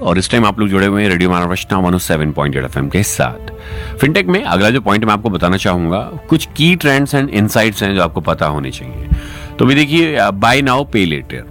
और इस टाइम आप लोग जुड़े हुए हैं रेडियो महाराष्ट्र 107.8 FM के साथ। फिनटेक में अगला जो पॉइंट मैं आपको बताना चाहूंगा, कुछ की ट्रेंड्स एंड इनसाइट्स हैं जो आपको पता होने चाहिए। तो भी देखिए, बाय नाउ पे लेटर,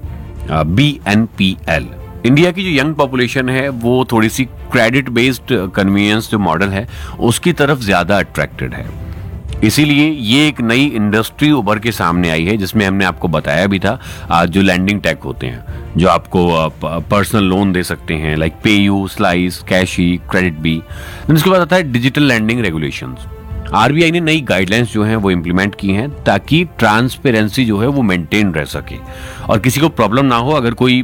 BNPL। इंडिया की जो यंग पॉपुलेशन है वो थोड़ी सी क्रेडिट बेस्ड कन्वीनियंस जो मॉडल है उसकी तरफ ज्यादा अट्रैक्टेड है। इसीलिए ये एक नई इंडस्ट्री उभर के सामने आई है, जिसमें हमने आपको बताया भी था, जो लैंडिंग टेक होते हैं, जो आपको पर्सनल लोन दे सकते हैं, लाइक पेयू, स्लाइस, कैशी, क्रेडिट बी। उसके बाद आता है डिजिटल लैंडिंग रेगुलेशंस। आरबीआई ने नई गाइडलाइंस जो हैं वो इम्प्लीमेंट की हैं ताकि ट्रांसपेरेंसी जो है वो मेंटेन रह सके और किसी को प्रॉब्लम ना हो। अगर कोई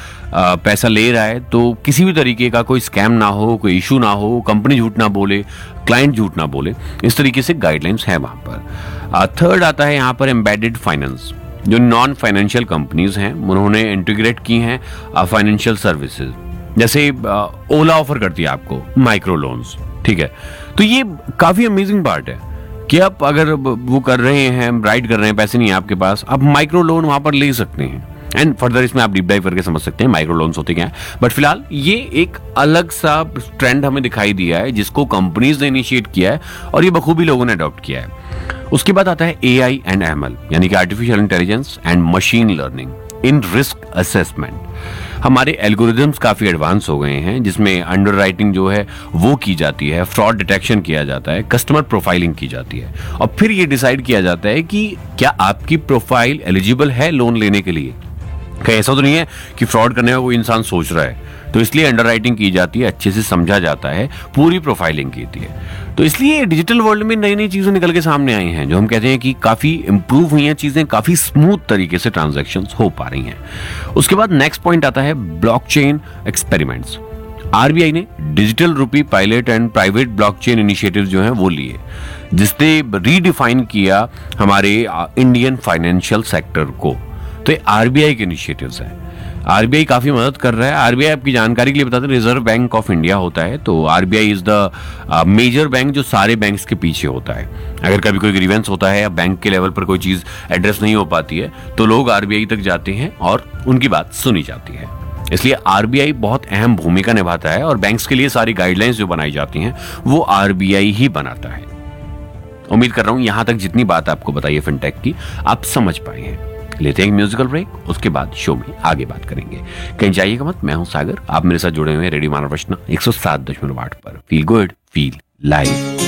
पैसा ले रहा है तो किसी भी तरीके का कोई स्कैम ना हो, कोई इशू ना हो, कंपनी झूठ ना बोले, क्लाइंट झूठ ना बोले, इस तरीके से गाइडलाइंस है वहां पर। थर्ड आता है यहाँ पर एम्बेडेड फाइनेंस। जो नॉन फाइनेंशियल कंपनीज हैं उन्होंने इंटीग्रेट की हैं फाइनेंशियल सर्विसेज, जैसे ओला ऑफर करती है आपको माइक्रो लोन्स, ठीक है। तो ये काफी अमेजिंग पार्ट है कि आप अगर वो कर रहे हैं, राइड कर रहे हैं, पैसे नहीं है आपके पास, आप माइक्रो लोन वहां पर ले सकते हैं। एंड फर्दर इसमें आप डीप डाइव करके समझ सकते हैं माइक्रो लोन्स होते क्या है। बट फिलहाल ये एक अलग सा ट्रेंड हमें दिखाई दिया है जिसको कंपनीज ने इनिशिएट किया है और ये बखूबी लोगों ने अडॉप्ट किया है। उसके बाद आता है AI एंड ML, यानी कि artificial intelligence and machine learning in risk assessment. हमारे एल्गोरिदम्स काफी एडवांस हो गए हैं, जिसमें अंडरराइटिंग जो है वो की जाती है, फ्रॉड डिटेक्शन किया जाता है, कस्टमर प्रोफाइलिंग की जाती है और फिर ये डिसाइड किया जाता है कि क्या आपकी प्रोफाइल एलिजिबल है लोन लेने के लिए। कहीं ऐसा तो नहीं है कि फ्रॉड करने का कोई इंसान सोच रहा है, तो इसलिए अंडरराइटिंग की जाती है, अच्छे से समझा जाता है, पूरी प्रोफाइलिंग की जाती है। तो इसलिए डिजिटल वर्ल्ड में नई नई चीजें निकल के सामने आई हैं, जो हम कहते हैं कि काफी इंप्रूव हुई हैं चीजें, काफी स्मूथ तरीके से ट्रांजैक्शंस हो पा रही हैं। उसके बाद नेक्स्ट पॉइंट आता है ब्लॉकचेन एक्सपेरिमेंट्स। आरबीआई ने डिजिटल रूपी pilot and private blockchain initiative जो हैं वो लिए, जिसने रीडिफाइन किया हमारे इंडियन फाइनेंशियल सेक्टर को। तो ये आरबीआई के इनिशिएटिव्स हैं। आरबीआई काफी मदद कर रहा है। आरबीआई आपकी जानकारी के लिए बताते हैं, रिजर्व बैंक ऑफ इंडिया होता है। तो RBI is the major bank जो सारे बैंक्स के पीछे होता है। अगर कभी कोई ग्रीवेंस होता है या बैंक के लेवल पर कोई चीज एड्रेस नहीं हो पाती है तो लोग आरबीआई तक जाते हैं और उनकी बात सुनी जाती है। इसलिए आरबीआई बहुत अहम भूमिका निभाता है और बैंक्स के लिए सारी गाइडलाइंस जो बनाई जाती हैं वो आरबीआई ही बनाता है। उम्मीद कर रहा हूं यहां तक जितनी बात आपको बताइए फिनटेक की आप समझ पाए हैं। लेते हैं म्यूजिकल ब्रेक, उसके बाद शो में आगे बात करेंगे। कहीं जाइएगा मत, मैं हूं सागर, आप मेरे साथ जुड़े हुए हैं रेडियो महाराष्ट्र 107.8 पर। Feel good, feel live.